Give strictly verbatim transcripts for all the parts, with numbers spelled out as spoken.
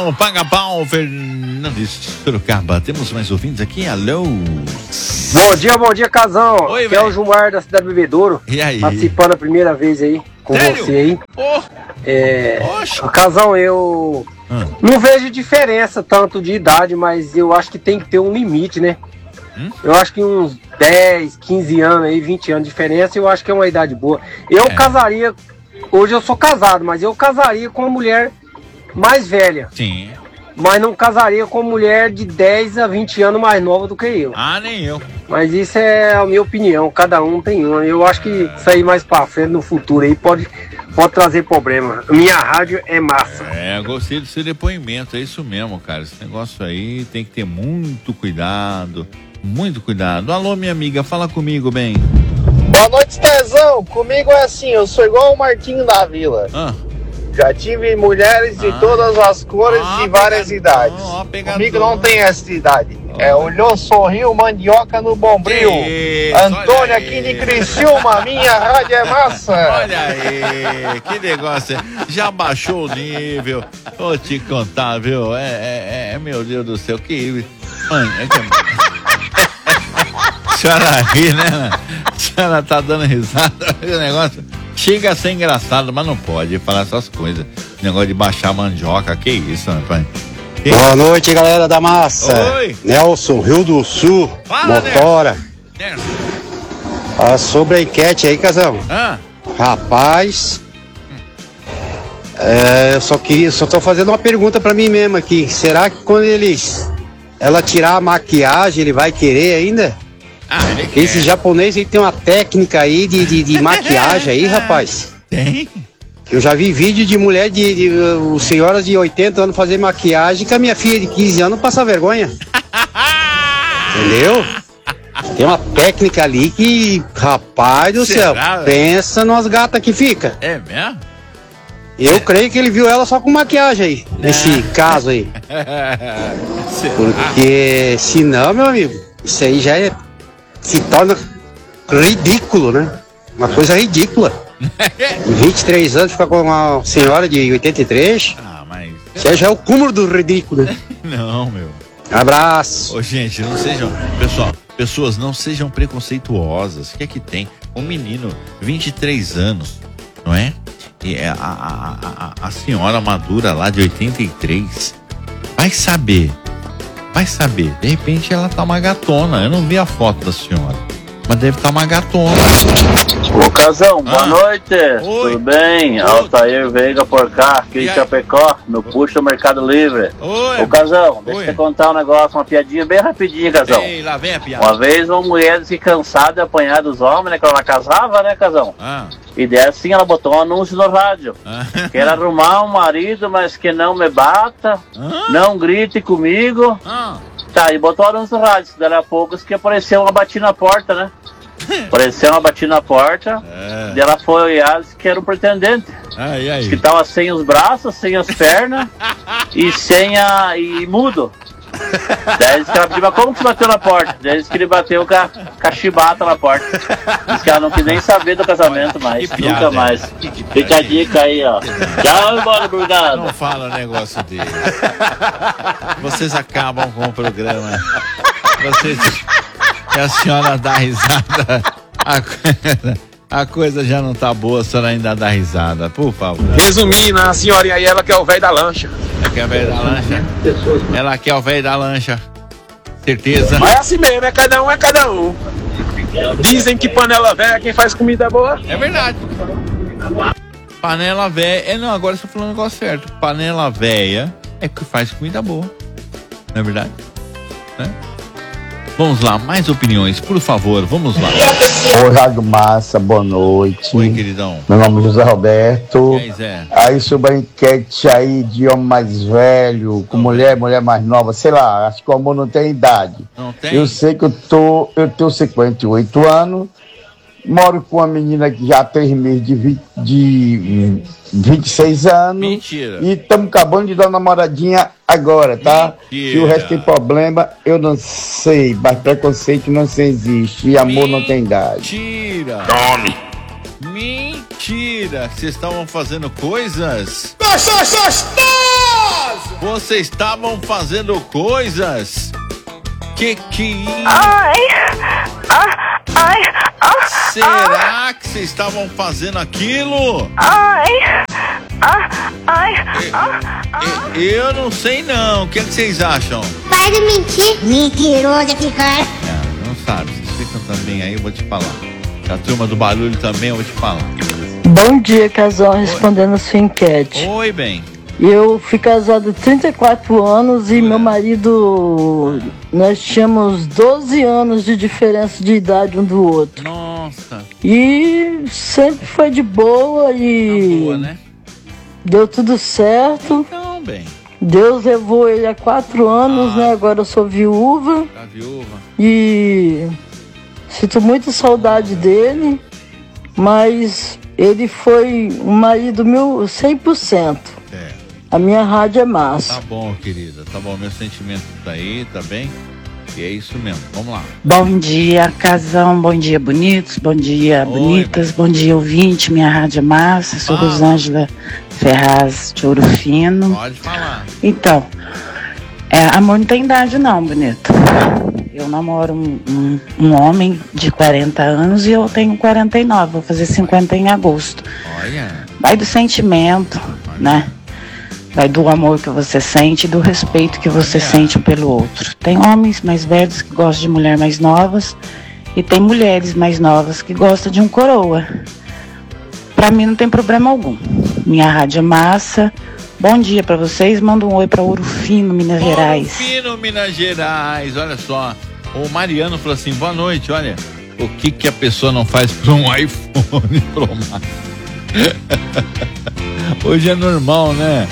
O Paga-Pau, Fernandes Sorocaba. Temos mais ouvintes aqui? Alô? Bom dia, bom dia, casão. Oi, aqui é o Gilmar da Cidade Bebedouro. E aí? Participando a primeira vez aí com Sério? você aí. Oh. É, Oxe. casão, eu Hum. não vejo diferença tanto de idade, mas eu acho que tem que ter um limite, né? Hum? Eu acho que uns dez, quinze anos aí, vinte anos de diferença, eu acho que é uma idade boa. Eu É. casaria, hoje eu sou casado, mas eu casaria com uma mulher mais velha. Sim. Mas não casaria com mulher de dez a vinte anos mais nova do que eu. Ah, nem eu. Mas isso é a minha opinião, cada um tem uma. Eu acho que isso aí mais pra frente, no futuro aí, pode, pode trazer problema. Minha rádio é massa. É, eu gostei do seu depoimento, é isso mesmo, cara. Esse negócio aí tem que ter muito cuidado, muito cuidado. Alô, minha amiga, fala comigo, bem. Boa noite, Tezão. Comigo é assim, eu sou igual o Martinho da Vila. Ah. Já tive mulheres de Ah. todas as cores Ah, e várias pegador, idades. ó, pegador. Comigo não tem essa idade. É olhou, sorriu, mandioca no bombril. Que isso, Antônio olha aqui aí. de Criciúma, minha rádio é massa. Olha aí, que negócio. Já baixou o nível. Vou te contar, viu? É, é, é meu Deus do céu, que. Mãe, é que. A senhora ri, né? A senhora tá dando risada. O negócio chega a ser engraçado, mas não pode falar essas coisas. Negócio de baixar mandioca, que isso, rapaz? Que... Boa noite, galera da massa. Oi. Nelson, Rio do Sul, Fala, Motora. Nelson. Ah, sobre a enquete aí, casal. Ah, Rapaz, é, eu só queria, só tô fazendo uma pergunta pra mim mesmo aqui. Será que quando ele, ela tirar a maquiagem, ele vai querer ainda? ah ele Porque esse quer. japonês aí tem uma técnica aí de, de, de maquiagem aí, rapaz. Tem? Eu já vi vídeo de mulher de, de uh, senhoras de oitenta anos fazer maquiagem que a minha filha de quinze anos passa vergonha. Entendeu? Tem uma técnica ali que, rapaz do Será, céu, velho? pensa nas gatas que fica. É mesmo? Eu creio que ele viu ela só com maquiagem aí, nesse caso aí. Será? Porque senão, meu amigo, isso aí já é, se torna ridículo, né? Uma coisa ridícula. vinte e três anos ficar com uma senhora de oitenta e três, Ah, mas. isso aí já é o cúmulo do ridículo, né? Não, meu. Abraço. Ô, gente, não sejam. Pessoal, pessoas, não sejam preconceituosas. O que é que tem? Um menino, vinte e três anos, não é? E é a, a, a, a senhora madura lá de oitenta e três. Vai saber. Vai saber. De repente ela tá uma gatona. Eu não vi a foto da senhora. Mas deve estar tá uma gatona. Ô Casão, boa Ah. noite, Oi. tudo bem? Oi. Altair Veiga por cá, aqui E de aí? Chapecó, no Puxa Mercado Livre. Oi. Ô Casão, deixa Oi. eu te contar um negócio, uma piadinha bem rapidinha, Casão. Ei, lá vem a piada. Uma vez uma mulher disse que cansada de apanhar dos homens, né, que ela casava, né, Casão? Ah. E daí assim ela botou um anúncio no rádio. Ah. Quer arrumar um marido, mas que não me bata, Ah. não grite comigo. Ah. Tá, e botou o anúncio no rádio, daí a pouco que apareceu uma batida na porta, né? Apareceu uma batida na porta, É. e ela foi olhar e disse que era um pretendente. Aí, aí. Que tava sem os braços, sem as pernas e sem a. e mudo. Daí disse que ela pediu, mas como que bateu na porta? Daí disse que ele bateu com a, com a chibata na porta. Disse que ela não quis nem saber do casamento mais, Que piada, nunca mais. que- que Fica a dica aí, ó. Tchau, embora, obrigado. Não fala um negócio dele. Vocês acabam com o programa. Vocês. E a senhora dá risada. A coisa, a coisa já não tá boa, a senhora ainda dá risada. Por favor. Resumindo, a senhorinha aí, ela quer o velho da lancha. Ela quer o velho da lancha. Ela quer o velho da lancha. Certeza. Mas é assim mesmo, é cada um, é cada um. Dizem que panela velha é quem faz comida boa. É verdade. Panela velha. É, não, agora você tá falando o negócio certo. Panela velha é que faz comida boa. Não é verdade? Né? Vamos lá, mais opiniões, por favor, vamos lá. Oi, Rádio Massa, boa noite. Oi, queridão. Meu nome é José Roberto. E aí, Zé? Aí sobre a enquete aí de homem mais velho, com mulher, mulher mais nova, sei lá, acho que o amor não tem idade. Não tem? Eu sei que eu tô, eu tenho cinquenta e oito anos, moro com uma menina que já tem meses de, vinte, de vinte e seis anos. Mentira. E estamos acabando de dar uma namoradinha agora, tá? Mentira. Se o resto tem problema, eu não sei, mas preconceito não se existe e amor não tem idade. Mentira. Tome. Mentira. Vocês estavam fazendo coisas? Gostoso! Vocês estavam fazendo coisas? Que que... Ai, ai, ai, ai. Será que vocês estavam fazendo aquilo? Ai, ai, ai, Eu, eu não sei não. O que, é que vocês acham? Para de mentir. Mentiroso que cara. É, não sabe. Vocês ficam também aí, eu vou te falar. A turma do barulho também, eu vou te falar. Bom dia, casal, respondendo a sua enquete. Oi, bem. Eu fui casado há trinta e quatro anos e meu marido, nós tínhamos doze anos de diferença de idade um do outro. Nossa. E sempre foi de boa e boa, né? Deu tudo certo. Então, bem. Deus levou ele há quatro anos, ah, né? Agora eu sou viúva. Tá viúva. E sinto muita saudade dele, mas ele foi um marido meu cem por cento. É. A minha rádio é massa. Tá bom, querida. Tá bom, meu sentimento tá aí, tá bem? E é isso mesmo. Vamos lá. Bom dia, casão. Bom dia, bonitos. Bom dia, Oi, bonitas. Bom dia, ouvinte. Minha rádio é massa. Sou ah. Rosângela Ferraz de Ouro Fino. Pode falar. Então, é, amor não tem idade não, bonito. Eu namoro um, um, um homem de quarenta anos e eu tenho quarenta e nove. Vou fazer cinquenta em agosto. Olha. Vai do sentimento, Olha. né? Vai do amor que você sente e do respeito que você Olha. sente um pelo outro. Tem homens mais velhos que gostam de mulheres mais novas e tem mulheres mais novas que gostam de um coroa. Pra mim não tem problema algum. Minha rádio é massa. Bom dia pra vocês. Manda um oi pra Ouro Fino, Minas Ouro Gerais. Ouro Fino, Minas Gerais. Olha só. O Mariano falou assim, boa noite, olha. O que que a pessoa não faz pra um iPhone Pro Max? Hoje é normal, né?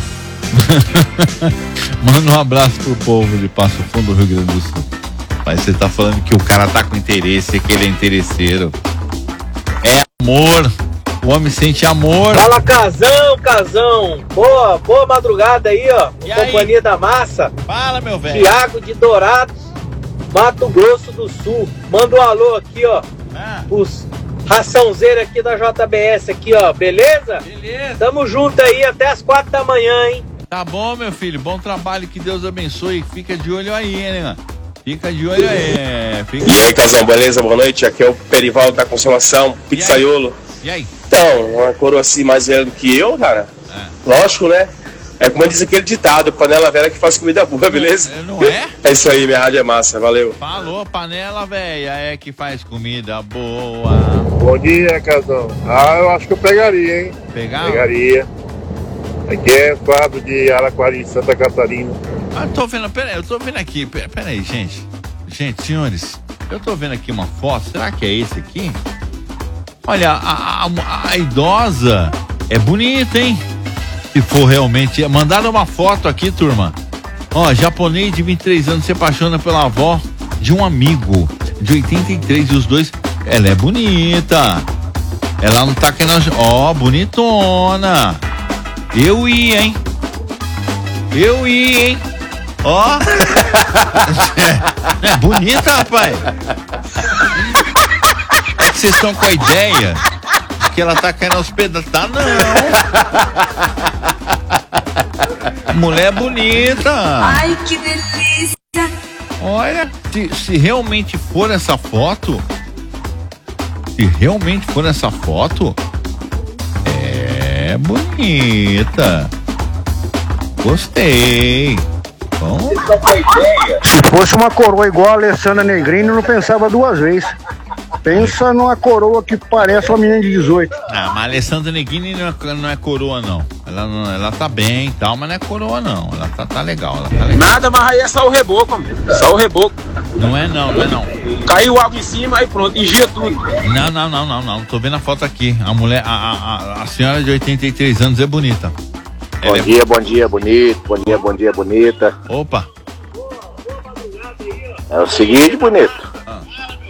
Manda um abraço pro povo de Passo Fundo, Rio Grande do Sul. Mas você tá falando que o cara tá com interesse, que ele é interesseiro. É amor. O homem sente amor. Fala, casão, casão. Boa, boa madrugada aí, ó. E Companhia aí? da Massa. Fala, meu velho. Tiago de Dourados, Mato Grosso do Sul. Manda um alô aqui, ó. Ah. Os raçãozeiros aqui da J B S aqui, ó. Beleza? Beleza. Tamo junto aí até as quatro da manhã, hein? Tá bom, meu filho. Bom trabalho. Que Deus abençoe. Fica de olho aí, né? Fica de olho aí. Fica... E aí, casal, beleza? Boa noite. Aqui é o Perivaldo da Consolação, pizzaiolo. E aí? Então, uma coroa assim mais velha do que eu, cara. É. Lógico, né? É como diz aquele ditado, panela velha que faz comida boa, beleza? Não é? É isso aí, minha rádio é massa, valeu. Falou, panela velha é que faz comida boa. Bom dia, casal. Ah, eu acho que eu pegaria, hein? Pegar? Pegaria. Aqui é Fábio de Araquari, Santa Catarina. Ah, tô vendo, peraí, eu tô vendo aqui, peraí, gente. Gente, senhores, eu tô vendo aqui uma foto, será que é esse aqui? Olha, a, a, a idosa é bonita, hein? Se for realmente. Mandaram uma foto aqui, turma. Ó, japonês de vinte e três anos se apaixona pela avó de um amigo de oitenta e três e os dois. Ela é bonita. Ela não tá querendo. Ó, bonitona. Eu ia, hein? Eu ia, hein? Ó. É bonita, rapaz. É que vocês estão com a ideia de que ela tá caindo aos pedaços. Tá, não. Mulher bonita. Ai, que delícia. Olha, se, se realmente for essa foto, se realmente for essa foto, é bonita. Gostei. Bom. Se fosse uma coroa igual a Alessandra Negrini, eu não pensava duas vezes. Pensa numa coroa que parece uma menina de dezoito. Ah, mas a Alessandra Negrini não é, não é coroa, não. Ela, não. ela tá bem e tal, mas não é coroa, não. Ela tá, tá legal, ela tá legal. Nada, mas aí é só o reboco, amigo. Só o reboco. Não é não, não é não. Caiu água em cima, aí pronto, engia tudo. Não, não, não, não, não. Tô vendo a foto aqui. A mulher, a, a, a senhora de oitenta e três anos é bonita. Bom Ela dia, é... bom dia, bonito. Bom dia, bom dia, bonita. Opa. É o seguinte, bonito. Ah.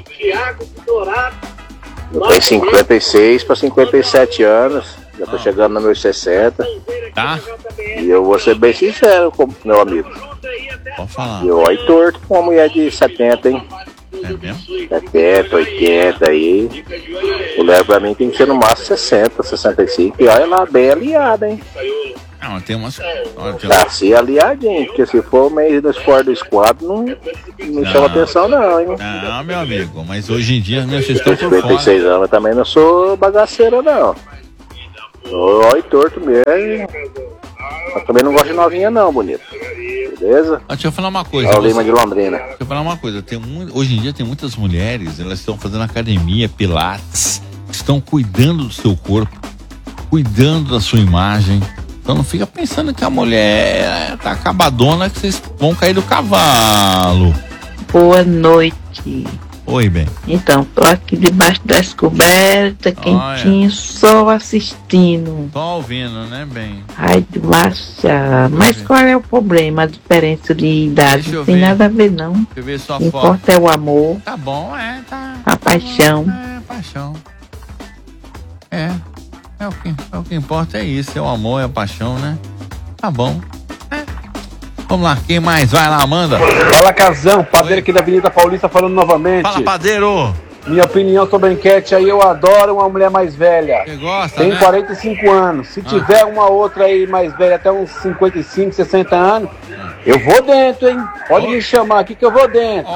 Eu tenho cinquenta e seis para cinquenta e sete anos. Já tô ah. chegando nos meus sessenta. Tá. E eu vou ser bem sincero com meu amigo. Pode falar. Eu olho torto com uma mulher de setenta, hein? É mesmo? setenta, oitenta aí. Mulher pra mim tem que ser no máximo sessenta, sessenta e cinco. E olha lá, bem aliada, hein? Não, tem umas. Nasci aliadinho, porque se for o mês do esporte do esquadro, não, não, não chama atenção, não, hein? Não, meu amigo, mas hoje em dia vocês estão por cinquenta e seis fora. anos, eu também não sou bagaceiro, não. Sou olho torto mesmo. Mas também não gosto de novinha, não, bonito. Beleza? Ah, deixa eu falar uma coisa. É o você- Lima de Londrina. Deixa eu falar uma coisa. Tem mu- Hoje em dia tem muitas mulheres, elas estão fazendo academia, pilates, estão cuidando do seu corpo, cuidando da sua imagem. Então não fica pensando que a mulher tá acabadona, que vocês vão cair do cavalo. Boa noite. Oi, bem. Então, tô aqui debaixo das cobertas, quentinho, só assistindo. Tô ouvindo, né, bem? Ai, de macha. Mas qual é o problema? A diferença de idade? Deixa eu Não tem ver. nada a ver, não. Deixa eu ver sua O que foto. importa é o amor, Tá bom, é, tá. a paixão. É, paixão. É. É o que, é o que importa, é isso. É o amor, é a paixão, né? Tá bom. É. Vamos lá, quem mais? Vai lá, Amanda. Fala, Casão, padeiro aqui da Avenida Paulista falando novamente. Fala, padeiro. Minha opinião sobre a enquete aí, eu adoro uma mulher mais velha. Você gosta, Tenho né? quarenta e cinco anos. Se Ah. tiver uma outra aí mais velha, até uns cinquenta e cinco, sessenta anos, eu vou dentro, hein? Pode me chamar aqui que eu vou dentro.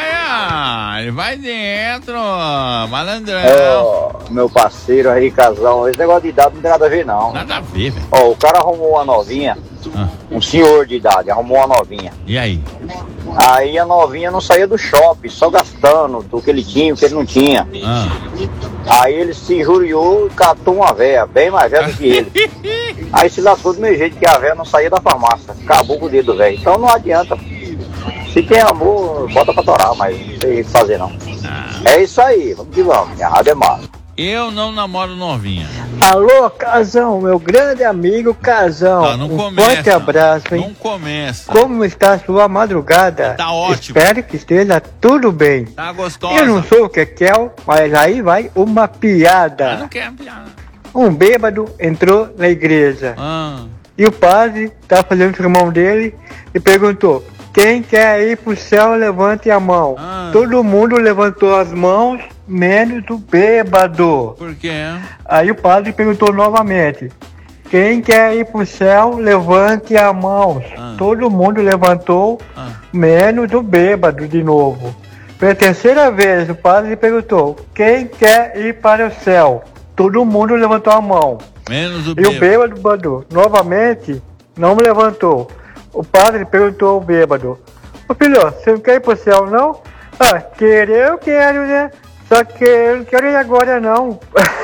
Olha, ele vai dentro, malandrão. Ó, meu parceiro aí, casal, esse negócio de idade não tem nada a ver, não. Nada a ver, velho. Ó, o cara arrumou uma novinha, Ah. um senhor de idade, arrumou uma novinha. E aí? Aí a novinha não saía do shopping, só gastando do que ele tinha, o que ele não tinha. Ah. Aí ele se injuriou e catou uma véia, bem mais velha do que ele. Aí se lascou do meu jeito, que a véia não saía da farmácia. Acabou com o dedo do velho. Então não adianta. Se tem amor, bota pra torar, mas não sei o que fazer não. É isso aí, vamos que vamos. Minha rádio é massa. Eu não namoro novinha. Alô, Casão, meu grande amigo Casão. Tá, não um começa. forte abraço, hein? Não começa. Como está a sua madrugada? Tá ótimo. Espero que esteja tudo bem. Tá gostosa. Eu não sou o Kekel, mas aí vai uma piada. Eu não quero piada. Um bêbado entrou na igreja. Ah. E o padre tá fazendo o sermão dele e perguntou: quem quer ir pro céu, levante a mão. Ah. Todo mundo levantou as mãos, menos o bêbado. Por quê? Aí o padre perguntou novamente: quem quer ir pro céu, levante a mão. Ah. Todo mundo levantou, Ah. menos o bêbado de novo. Pela terceira vez o padre perguntou: quem quer ir para o céu? Todo mundo levantou a mão. Menos o E o bêbado. bêbado, novamente, não me levantou. O padre perguntou ao bêbado: ô filho, você não quer ir pro céu, não? Ah, querer eu quero, né? Só que eu não quero ir agora, não.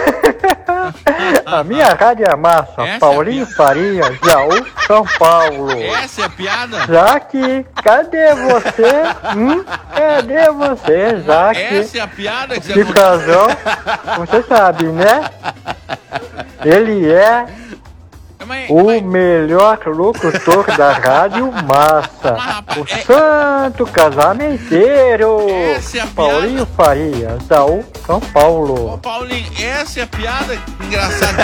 A minha rádio é massa. Essa é Paulinho Faria, Jaú, São Paulo. Essa é a piada? Jaque, cadê você? Hum? Cadê você, Jaque? Essa é a piada que você De Casão, você sabe, né? Ele é o melhor locutor da Rádio Massa. O santo casamenteiro. Essa é a piada. Paulinho Faria, Jaú, São Paulo. Paulinho, essa é a piada engraçada.